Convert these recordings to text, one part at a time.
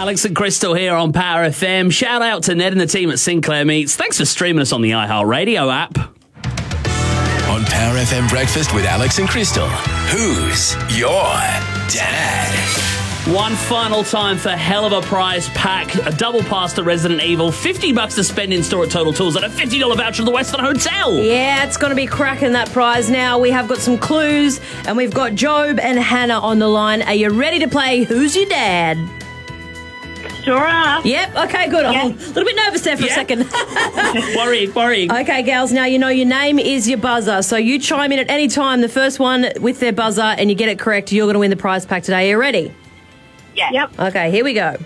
Alex and Crystal here on Power FM. Shout out to Ned and the team at Sinclair Meats. Thanks for streaming us on the iHeartRadio app. On Power FM Breakfast with Alex and Crystal. Who's your dad? One final time for hell of a prize pack. A double pass to Resident Evil, $50 to spend in store at Total Tools, and a $50 voucher to the Western Hotel. Yeah, it's going to be cracking that prize now. We have got some clues, and we've got Job and Hannah on the line. Are you ready to play Who's Your Dad? Sure are. Yep, okay, good. Yeah. I'm a little bit nervous there for a second. Worried. Okay, gals, now you know your name is your buzzer, so you chime in at any time. The first one with their buzzer, and you get it correct, you're going to win the prize pack today. Are you ready? Yeah. Yep. Okay, here we go.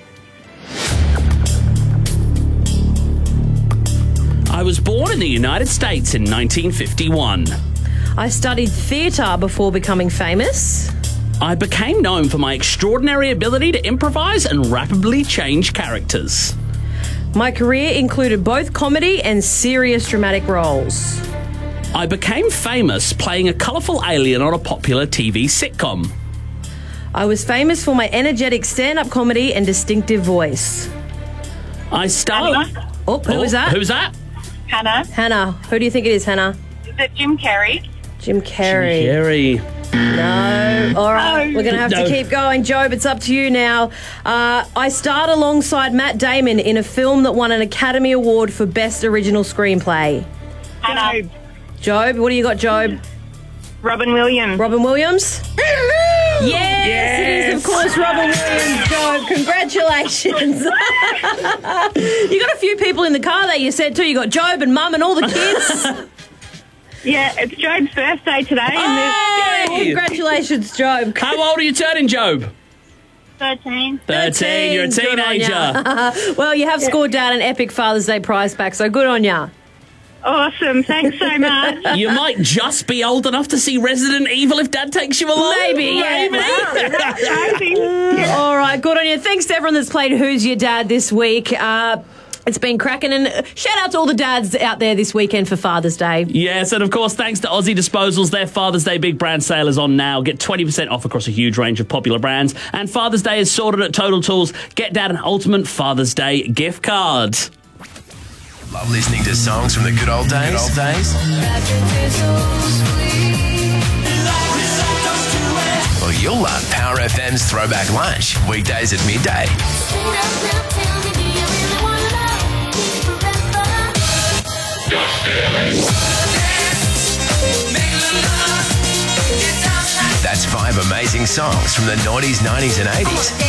I was born in the United States in 1951. I studied theatre before becoming famous. I became known for my extraordinary ability to improvise and rapidly change characters. My career included both comedy and serious dramatic roles. I became famous playing a colourful alien on a popular TV sitcom. I was famous for my energetic stand-up comedy and distinctive voice. I started... Oh, who was that? Who's that? Hannah. Hannah. Who do you think it is, Hannah? Is it Jim Carrey? Jim Carrey. Jerry. No. All right. No. We're going to have to keep going. Job, it's up to you now. I starred alongside Matt Damon in a film that won an Academy Award for Best Original Screenplay. Hannah. Job, what do you got, Job? Robin Williams. Robin Williams? Yes, it is, of course, Robin Williams, Job. Congratulations. You got a few people in the car there, you said, too. You got Job and Mum and all the kids. Yeah, it's Job's birthday today. Hey! Congratulations, Job. How old are you turning, Job? 13. 13. You're a Good on teenager. ya. Well, you have scored down an epic Father's Day prize pack, so good on ya. Awesome. Thanks so much. You might just be old enough to see Resident Evil if Dad takes you along. Maybe, yeah. Amazing. All right, good on you. Thanks to everyone that's played Who's Your Dad this week. It's been cracking, and shout out to all the dads out there this weekend for Father's Day. Yes, and of course, thanks to Aussie Disposals. Their Father's Day big brand sale is on now. Get 20% off across a huge range of popular brands. And Father's Day is sorted at Total Tools. Get Dad an ultimate Father's Day gift card. Love listening to songs from the good old days? Well, you'll love Power FM's Throwback Lunch, weekdays at midday. That's 5 amazing songs from the 90s, 90s and 80s.